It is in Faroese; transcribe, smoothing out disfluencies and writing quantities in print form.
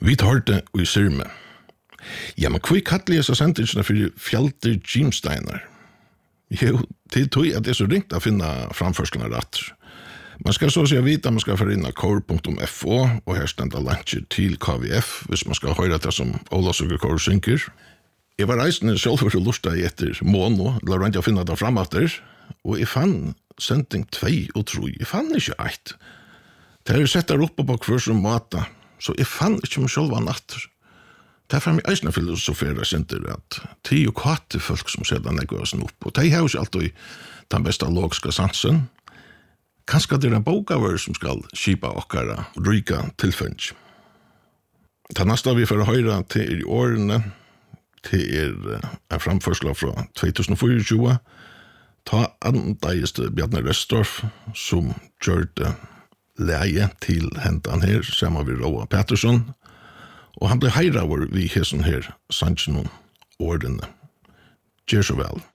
Vi tar det i Sirme. Ja, men hva kattelig er så sendingsene for Fjalter Gimsteiner? Jo, til tog at det er så ringt å finne framførslarna rett. Man skal så å si vite at man skal få inn kor.fo, og her stender lansjer til KVF, hvis man skal høre det som Ola Suger Kor synker. Jeg var reisende selv for å lusta etter Mono, la rent jeg finne det frematter, og jeg fann sending 2 og 3. Jeg fann ikke 1. Det er sett der oppe på hver som måte, så jeg fann ikke meg selv av natter. Derfor er jeg eisende filosofere senter at de og kvate folk som sedan jeg går opp, og de har jo ikke alltid den beste logiske sansen. Kanskje det er en bokaver som skal skipa okkara ryka tilfølge. Det neste vi får høre til i årene, til en framførsel fra 2024, ta andreiste Bjarne Restorff som gjør det leie til hentan her, sammen med Roa Pettersson, og han ble heiraver vi hessen her, sannsyn om årene. Gjør så vel.